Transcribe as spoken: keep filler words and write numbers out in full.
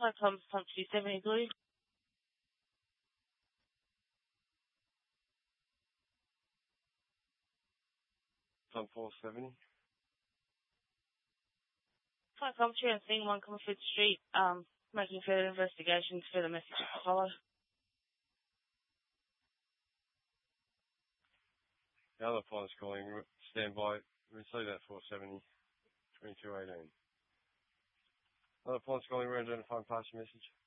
Flight Comms Pump two seventy Blue. Pump four seventy. Flight Comms here on scene one Comerford Street, um, making further investigations for the message to follow. The other pilot's calling, stand by, receive that four seventy, twenty-two eighteen. Other pilot's calling, we're identifying past your message.